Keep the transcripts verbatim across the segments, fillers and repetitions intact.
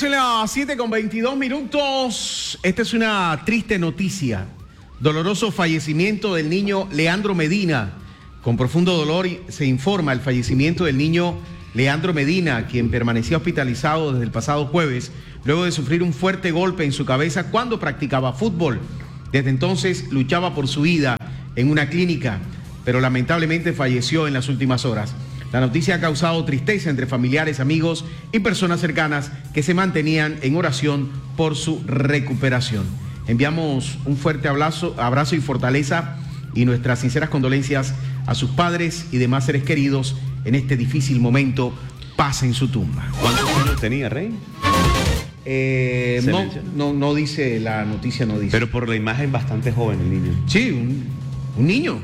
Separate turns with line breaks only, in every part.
son las siete con veintidós minutos. Esta es una triste noticia. Doloroso fallecimiento del niño Leandro Medina. Con profundo dolor se informa el fallecimiento del niño Leandro Medina, quien permanecía hospitalizado desde el pasado jueves, luego de sufrir un fuerte golpe en su cabeza cuando practicaba fútbol. Desde entonces luchaba por su vida en una clínica, pero lamentablemente falleció en las últimas horas. La noticia ha causado tristeza entre familiares, amigos y personas cercanas que se mantenían en oración por su recuperación. Enviamos un fuerte abrazo, abrazo y fortaleza y nuestras sinceras condolencias a sus padres y demás seres queridos en este difícil momento. Paz en su tumba.
¿Cuántos años tenía, Rey?
Eh, no, no, no dice, la noticia no dice.
Pero por la imagen bastante joven el niño.
Sí, un, un niño.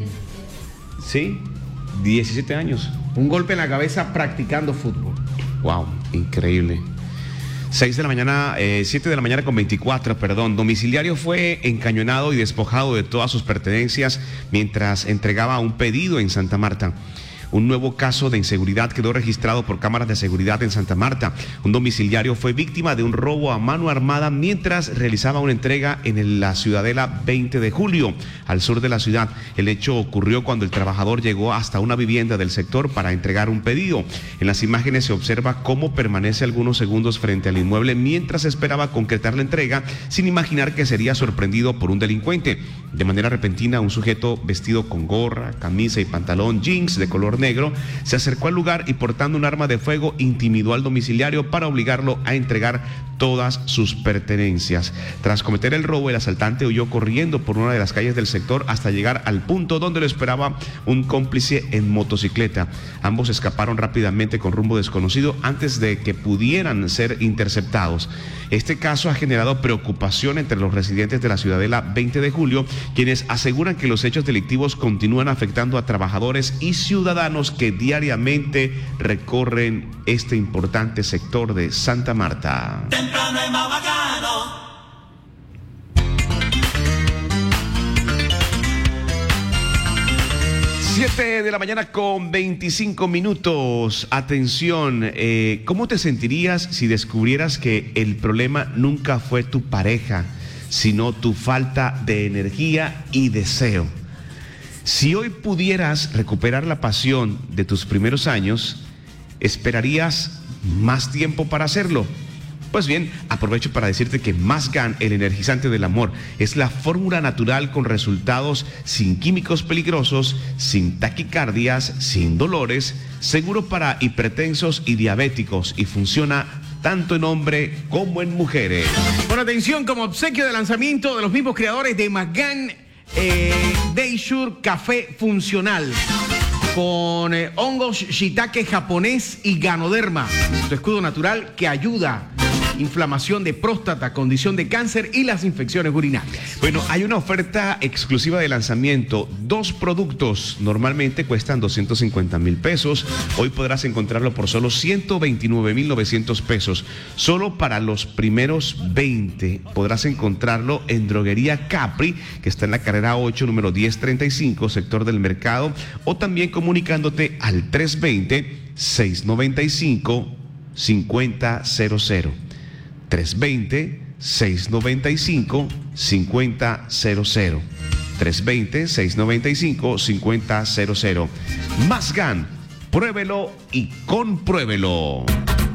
Sí, diecisiete años.
Un golpe en la cabeza practicando fútbol.
Wow, increíble. seis de la mañana, eh, siete de la mañana con veinticuatro, perdón. Domiciliario fue encañonado y despojado de todas sus pertenencias mientras entregaba un pedido en Santa Marta. Un nuevo caso de inseguridad quedó registrado por cámaras de seguridad en Santa Marta. Un domiciliario fue víctima de un robo a mano armada mientras realizaba una entrega en la Ciudadela veinte de julio, al sur de la ciudad. El hecho ocurrió cuando el trabajador llegó hasta una vivienda del sector para entregar un pedido. En las imágenes se observa cómo permanece algunos segundos frente al inmueble mientras esperaba concretar la entrega, sin imaginar que sería sorprendido por un delincuente. De manera repentina, un sujeto vestido con gorra, camisa y pantalón jeans de color negro se acercó al lugar y portando un arma de fuego intimidó al domiciliario para obligarlo a entregar todas sus pertenencias. Tras cometer el robo, el asaltante huyó corriendo por una de las calles del sector hasta llegar al punto donde lo esperaba un cómplice en motocicleta. Ambos escaparon rápidamente con rumbo desconocido antes de que pudieran ser interceptados. Este caso ha generado preocupación entre los residentes de la Ciudadela veinte de julio, quienes aseguran que los hechos delictivos continúan afectando a trabajadores y ciudadanos que diariamente recorren este importante sector de Santa Marta.
Temprano es más bacano.
siete de la mañana con veinticinco minutos. Atención, eh, ¿cómo te sentirías si descubrieras que el problema nunca fue tu pareja, sino tu falta de energía y deseo? Si hoy pudieras recuperar la pasión de tus primeros años, ¿esperarías más tiempo para hacerlo? Pues bien, aprovecho para decirte que Mazgan, el energizante del amor, es la fórmula natural con resultados sin químicos peligrosos, sin taquicardias, sin dolores, seguro para hipertensos y diabéticos y funciona tanto en hombre como en mujeres.
Bueno, atención, como obsequio de lanzamiento de los mismos creadores de Mazgan, eh, Daysure Café Funcional, con eh, hongos shiitake japonés y ganoderma, su escudo natural que ayuda inflamación de próstata, condición de cáncer y las infecciones urinarias.
Bueno, hay una oferta exclusiva de lanzamiento. Dos productos normalmente cuestan doscientos cincuenta mil pesos. Hoy podrás encontrarlo por solo ciento veintinueve mil novecientos pesos. Solo para los primeros veinte podrás encontrarlo en Droguería Capri, que está en la carrera ocho, número diez treinta y cinco, sector del Mercado, o también comunicándote al tres veinte, seiscientos noventa y cinco, cincuenta cero cero. tres veinte, seiscientos noventa y cinco, cincuenta cero cero. tres veinte, seiscientos noventa y cinco, cincuenta cero cero. Mazgan, pruébelo y compruébelo.